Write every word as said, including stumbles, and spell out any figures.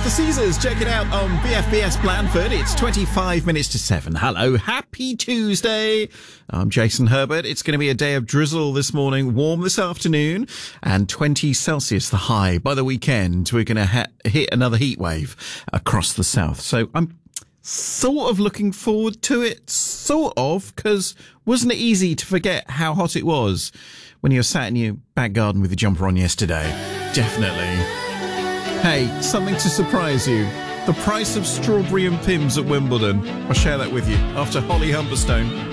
The Caesars, check it out on B F B S Blandford. It's twenty-five minutes to seven. Hello, happy Tuesday. I'm Jason Herbert. It's going to be a day of drizzle this morning, warm this afternoon, and twenty Celsius the high. By the weekend, we're going to ha- hit another heat wave across the south. So I'm sort of looking forward to it, sort of, because wasn't it easy to forget how hot it was when you were sat in your back garden with your jumper on yesterday? Definitely. Hey, something to surprise you. The price of strawberry and Pimm's at Wimbledon. I'll share that with you after Holly Humberstone.